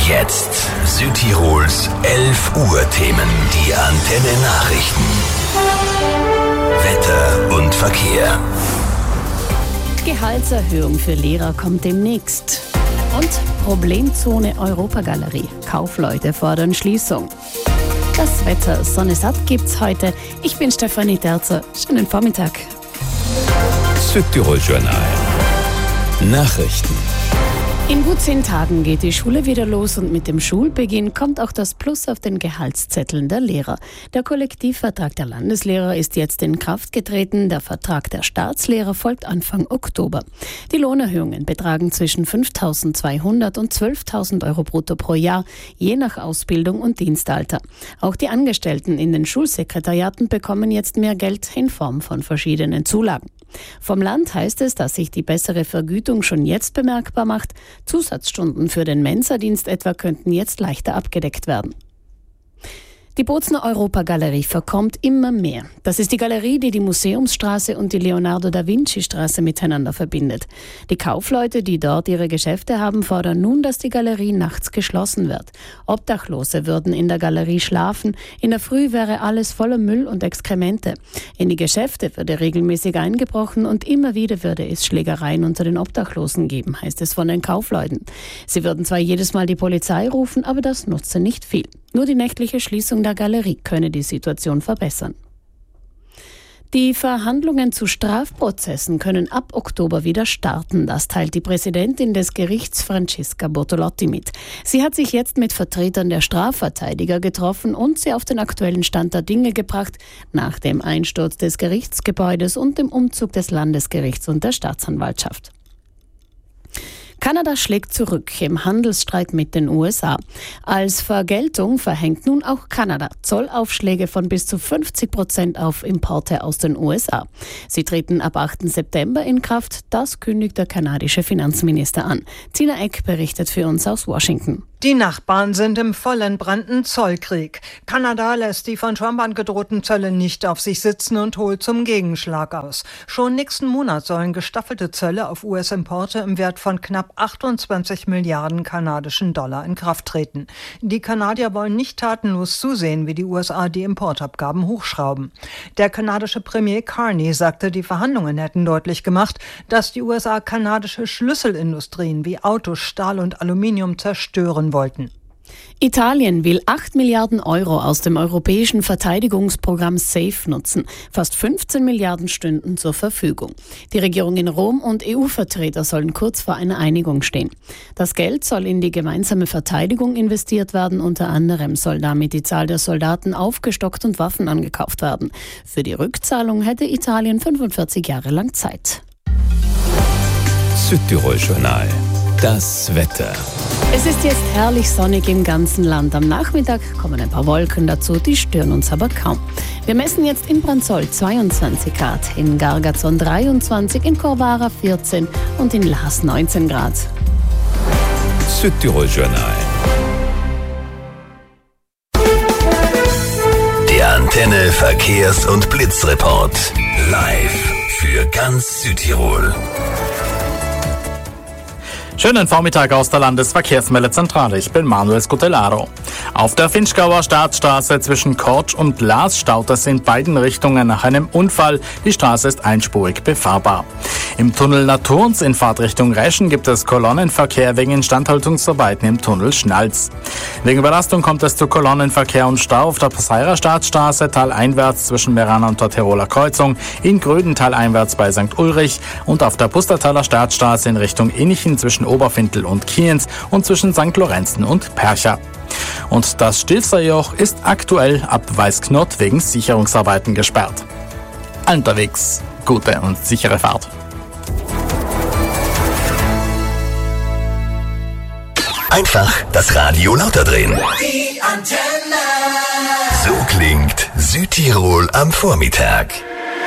Jetzt Südtirols 11 Uhr Themen, die Antenne Nachrichten. Wetter und Verkehr. Gehaltserhöhung für Lehrer kommt demnächst. Und Problemzone Europagalerie. Kaufleute fordern Schließung. Das Wetter Sonne satt gibt's heute. Ich bin Stefanie Terzer. Schönen Vormittag. Südtirol Journal. Nachrichten. In gut 10 Tagen geht die Schule wieder los und mit dem Schulbeginn kommt auch das Plus auf den Gehaltszetteln der Lehrer. Der Kollektivvertrag der Landeslehrer ist jetzt in Kraft getreten. Der Vertrag der Staatslehrer folgt Anfang Oktober. Die Lohnerhöhungen betragen zwischen 5.200 und 12.000 Euro brutto pro Jahr, je nach Ausbildung und Dienstalter. Auch die Angestellten in den Schulsekretariaten bekommen jetzt mehr Geld in Form von verschiedenen Zulagen. Vom Land heißt es, dass sich die bessere Vergütung schon jetzt bemerkbar macht. Zusatzstunden für den Mensa-Dienst etwa könnten jetzt leichter abgedeckt werden. Die Bozner Europagalerie verkommt immer mehr. Das ist die Galerie, die die Museumsstraße und die Leonardo-da-Vinci-Straße miteinander verbindet. Die Kaufleute, die dort ihre Geschäfte haben, fordern nun, dass die Galerie nachts geschlossen wird. Obdachlose würden in der Galerie schlafen. In der Früh wäre alles voller Müll und Exkremente. In die Geschäfte würde regelmäßig eingebrochen und immer wieder würde es Schlägereien unter den Obdachlosen geben, heißt es von den Kaufleuten. Sie würden zwar jedes Mal die Polizei rufen, aber das nutze nicht viel. Nur die nächtliche Schließung der Galerie könne die Situation verbessern. Die Verhandlungen zu Strafprozessen können ab Oktober wieder starten. Das teilt die Präsidentin des Gerichts Francesca Bortolotti mit. Sie hat sich jetzt mit Vertretern der Strafverteidiger getroffen und sie auf den aktuellen Stand der Dinge gebracht, nach dem Einsturz des Gerichtsgebäudes und dem Umzug des Landesgerichts und der Staatsanwaltschaft. Kanada schlägt zurück im Handelsstreit mit den USA. Als Vergeltung verhängt nun auch Kanada Zollaufschläge von bis zu 50% auf Importe aus den USA. Sie treten ab 8. September in Kraft. Das kündigt der kanadische Finanzminister an. Tina Eck berichtet für uns aus Washington. Die Nachbarn sind im vollentbrannten Zollkrieg. Kanada lässt die von Trump angedrohten Zölle nicht auf sich sitzen und holt zum Gegenschlag aus. Schon nächsten Monat sollen gestaffelte Zölle auf US-Importe im Wert von knapp 28 Milliarden kanadischen Dollar in Kraft treten. Die Kanadier wollen nicht tatenlos zusehen, wie die USA die Importabgaben hochschrauben. Der kanadische Premier Carney sagte, die Verhandlungen hätten deutlich gemacht, dass die USA kanadische Schlüsselindustrien wie Autos, Stahl und Aluminium zerstören wollten. Italien will 8 Milliarden Euro aus dem europäischen Verteidigungsprogramm SAFE nutzen. Fast 15 Milliarden stünden zur Verfügung. Die Regierung in Rom und EU-Vertreter sollen kurz vor einer Einigung stehen. Das Geld soll in die gemeinsame Verteidigung investiert werden. Unter anderem soll damit die Zahl der Soldaten aufgestockt und Waffen angekauft werden. Für die Rückzahlung hätte Italien 45 Jahre lang Zeit. Südtirol Journal. Das Wetter. Es ist jetzt herrlich sonnig im ganzen Land. Am Nachmittag kommen ein paar Wolken dazu, die stören uns aber kaum. Wir messen jetzt in Branzoll 22 Grad, in Gargazon 23, in Corvara 14 und in Laas 19 Grad. Südtirol Journal. Der Antenne Verkehrs- und Blitzreport. Live für ganz Südtirol. Schönen Vormittag aus der Landesverkehrsmeldezentrale. Ich bin Manuel Scutellaro. Auf der Vinschgauer Staatsstraße zwischen Kortsch und Laas staut es in beiden Richtungen nach einem Unfall. Die Straße ist einspurig befahrbar. Im Tunnel Naturns in Fahrtrichtung Reschen gibt es Kolonnenverkehr wegen Instandhaltungsarbeiten im Tunnel Schnalz. Wegen Überlastung kommt es zu Kolonnenverkehr und Stau auf der Passeirer Staatsstraße taleinwärts zwischen Meran und der Tiroler Kreuzung, in Gröden taleinwärts bei St. Ulrich und auf der Pustertaler Staatsstraße in Richtung Innichen zwischen Oberfintel und Kienz und zwischen St. Lorenzen und Percha. Und das Stilfserjoch ist aktuell ab Weißknott wegen Sicherungsarbeiten gesperrt. Unterwegs gute und sichere Fahrt. Einfach das Radio lauter drehen. Die Antenne. So klingt Südtirol am Vormittag.